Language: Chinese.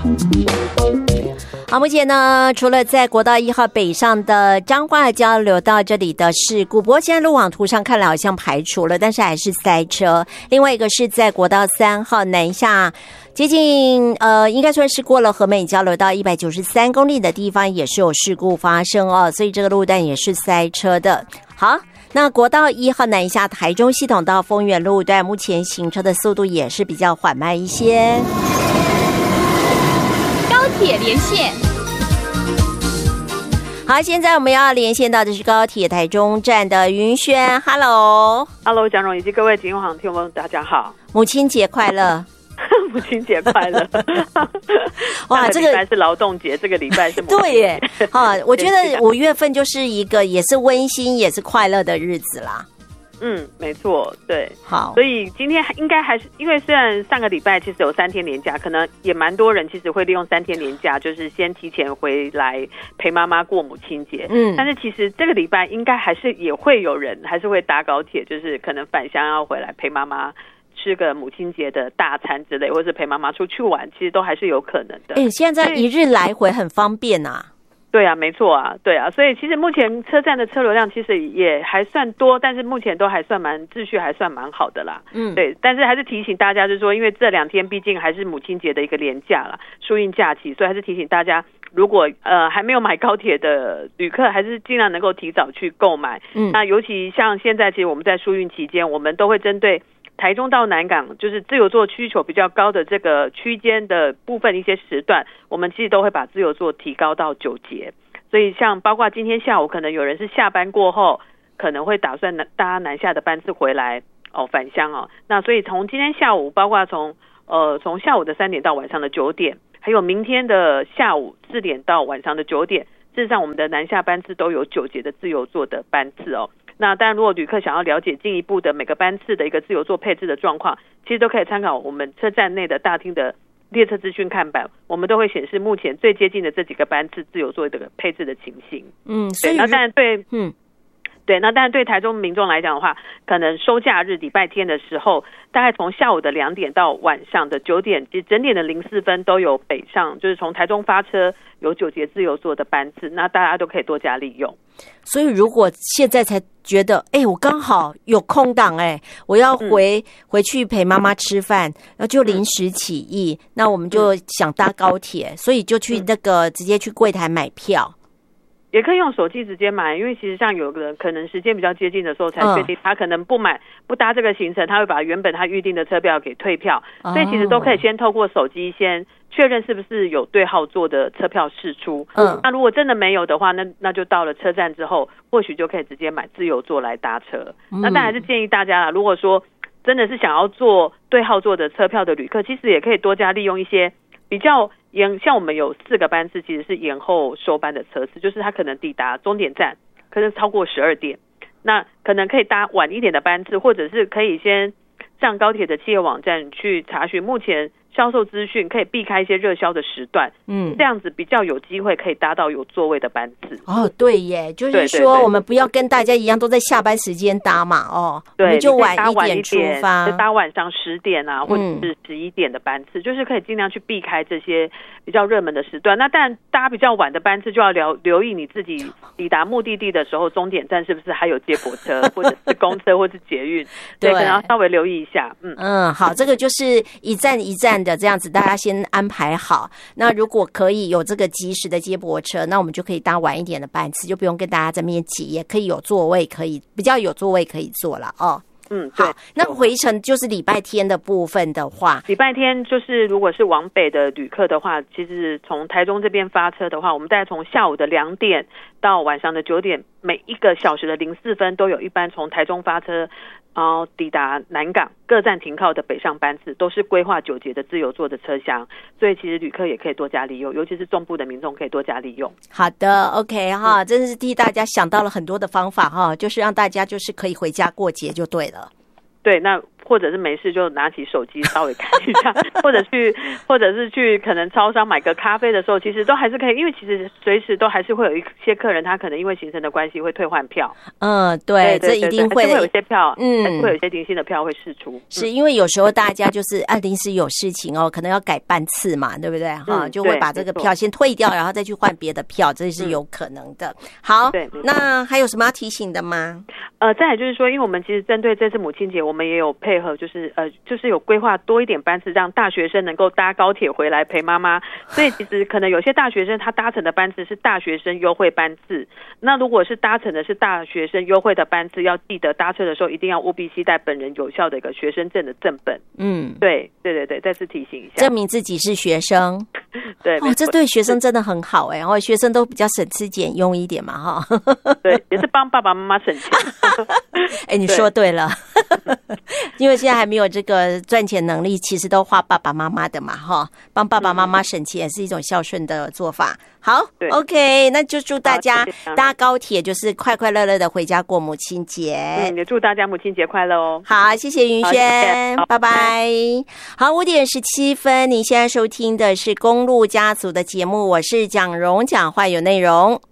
好，目前呢，除了在国道1号北上的彰化交流道这里的事故，不过现在路网图上看来好像排除了，但是还是塞车。另外一个是在国道3号南下接近应该算是过了和美交流道193公里的地方，也是有事故发生哦，所以这个路段也是塞车的。好，那国道1号南下台中系统到丰原路段，目前行车的速度也是比较缓慢一些。 高铁连线。 好，现在我们要连线到的是高铁台中站的云轩 ，Hello， 蒋蓉以及各位警广听众们，大家好， 母亲节快乐。 母亲节快乐！ 哇，这个礼拜是劳动节，这个礼拜是母亲节对耶。啊，我觉得5月份就是一个也是温馨也是快乐的日子啦。 没错，对， 好， 所以今天应该还是因为虽然上个礼拜其实有3天连假，可能也蛮多人其实会利用3天连假，就是先提前回来陪妈妈过母亲节。但是其实这个礼拜应该还是也会有人还是会搭高铁，就是可能返乡要回来陪妈妈吃个母亲节的大餐之类，或是陪妈妈出去玩，其实都还是有可能的。 现在一日来回很方便啊。 对啊，没错啊，对啊，所以其实目前车站的车流量其实也还算多，但是目前都还算秩序还算蛮好的啦。对，但是还是提醒大家，就是说，因为这2天毕竟还是母亲节的一个连假啦，疏运假期，所以还是提醒大家，如果还没有买高铁的旅客，还是尽量能够提早去购买。那尤其像现在，其实我们在疏运期间，我们都会针对台中到南港就是自由座需求比较高的这个区间的部分一些时段，我们其实都会把自由座提高到9节。所以像包括今天下午可能有人是下班过后可能会打算搭南下的班次回来返乡那所以从今天下午包括从下午的3点到晚上的9点，还有明天的下午4点到晚上的9点，事实上我们的南下班次都有9节的自由座的班次那当然如果旅客想要了解进一步的每个班次的一个自由座配置的状况，其实都可以参考我们车站内的大厅的列车资讯看板，我们都会显示目前最接近的这几个班次自由座的配置的情形。 所以那当然对，那当然对台中民众来讲的话，可能收假日礼拜天的时候，大概从下午的2点到晚上的9点，其实整点的04分都有北上，就是从台中发车有9节自由座的班次，那大家都可以多加利用。 所以如果现在才觉得我刚好有空档我要回去陪妈妈吃饭，然后就临时起意，那我们就想搭高铁，所以就去那个直接去柜台买票。 也可以用手机直接买，因为其实像有个人可能时间比较接近的时候才确定他可能不搭这个行程，他会把原本他预定的车票给退票，所以其实都可以先透过手机先确认是不是有对号座的车票释出。那如果真的没有的话，那就到了车站之后，或许就可以直接买自由座来搭车。那当然是建议大家啦，如果说真的是想要做对号座的车票的旅客，其实也可以多加利用一些比较像我们有4个班次其实是延后收班的车次，就是他可能抵达终点站可能超过12点，那可能可以搭晚一点的班次，或者是可以先上高铁的企业网站去查询目前销售资讯，可以避开一些热销的时段，这样子比较有机会可以搭到有座位的班次。 对耶，就是说我们不要跟大家一样都在下班时间搭嘛，我们就晚一点出发， 就搭晚上10点啊，或者是11点的班次，就是可以尽量去避开这些比较热门的时段。那当然搭比较晚的班次就要留意你自己抵达目的地的时候，终点站是不是还有接驳车或者是公车或是捷运，对，可能要稍微留意一下。 好，这个就是一站一站的这样子，大家先安排好。那如果可以有这个及时的接驳车，那我们就可以搭晚一点的班次，就不用跟大家在那边挤，也可以有座位，比较有座位可以坐了对。 那回程就是礼拜天的部分的话， 礼拜天就是如果是往北的旅客的话，其实从台中这边发车的话，我们大概从下午的2点到晚上的9点，每1个小时的04分都有一班从台中发车抵达南港各站停靠的北上班次，都是规划9节的自由座的车厢，所以其实旅客也可以多加利用，尤其是中部的民众可以多加利用。 好的 OK 真是替大家想到了很多的方法就是让大家就是可以回家过节就对了。 对，那或者是没事就拿起手机稍微看一下，或者是去可能超商买个咖啡的时候，其实都还是可以，因为其实随时都还是会有一些客人，他可能因为行程的关系会退换票。 对，这一定会有些票，还是会有一些零星的票会释出。 是因为有时候大家就是临时有事情可能要改班次嘛，对不对？就会把这个票先退掉，然后再去换别的票，这是有可能的。好，那还有什么要提醒的吗？ 再来就是说，因为我们其实针对这次母亲节，我们也有配合，就是有规划多一点班次，让大学生能够搭高铁回来陪妈妈。所以其实可能有些大学生他搭乘的班次是大学生优惠班次，那如果是搭乘的是大学生优惠的班次，要记得搭车的时候一定要务必携带本人有效的一个学生证的正本。对，再次提醒一下， 证明自己是学生。 对， 这对学生真的很好然后学生都比较省吃俭用一点嘛对，也是帮爸爸妈妈省钱。 你说对了。因为现在还没有这个赚钱能力，其实都花爸爸妈妈的嘛帮爸爸妈妈省钱也是一种孝顺的做法。好 ，OK， 那就祝大家搭高铁就是快快乐乐的回家过母亲节。 也祝大家母亲节快乐哦。 好，谢谢云轩，拜拜。好，5:17，您现在收听的是公路家族的节目，我是蒋蓉，讲话有内容。